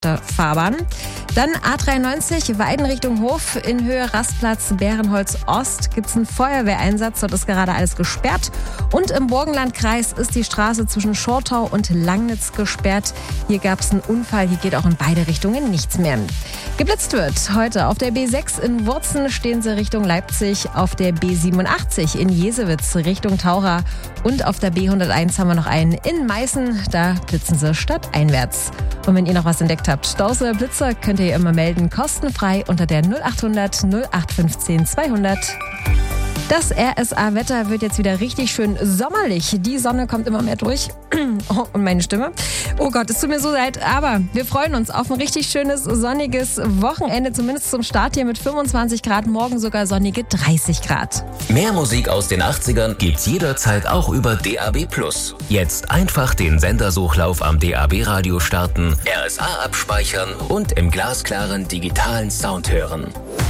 der Fahrbahn. Dann A93 Weiden Richtung Hof in Höhe Rastplatz Bärenholz Ost gibt es einen Feuerwehreinsatz. Dort ist gerade alles gesperrt. Und im Burgenlandkreis ist die Straße zwischen Schortau und Langnitz gesperrt. Hier gab es einen Unfall. Hier geht auch in beide Richtungen nichts mehr. Geblitzt wird heute auf der B6 in Wurzen stehen sie Richtung Leipzig, auf der B87 in Jesewitz Richtung Taucher und auf der B101 haben wir noch einen in Meißen, da blitzen sie stadteinwärts. Und wenn ihr noch was entdeckt habt, Staus oder Blitzer, könnt ihr immer melden, kostenfrei unter der 0800 0815 200. Das RSA-Wetter wird jetzt wieder richtig schön sommerlich. Die Sonne kommt immer mehr durch. Oh, und meine Stimme. Oh Gott, es tut mir so leid. Aber wir freuen uns auf ein richtig schönes, sonniges Wochenende. Zumindest zum Start hier mit 25 Grad. Morgen sogar sonnige 30 Grad. Mehr Musik aus den 80ern gibt's jederzeit auch über DAB+. Jetzt einfach den Sendersuchlauf am DAB-Radio starten, RSA abspeichern und im glasklaren digitalen Sound hören.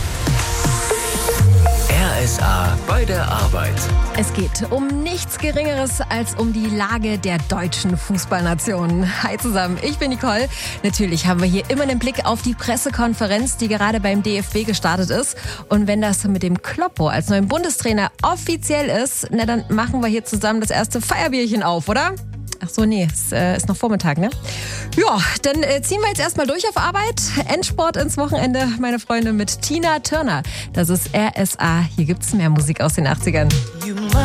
RSA bei der Arbeit. Es geht um nichts Geringeres als um die Lage der deutschen Fußballnation. Hi zusammen, ich bin Nicole. Natürlich haben wir hier immer den Blick auf die Pressekonferenz, die gerade beim DFB gestartet ist. Und wenn das mit dem Kloppo als neuen Bundestrainer offiziell ist, na dann machen wir hier zusammen das erste Feierbierchen auf, oder? Ach so, nee, es ist noch Vormittag, ne? Ja, dann ziehen wir jetzt erstmal durch auf Arbeit. Endsport ins Wochenende, meine Freunde, mit Tina Turner. Das ist RSA. Hier gibt's mehr Musik aus den 80ern.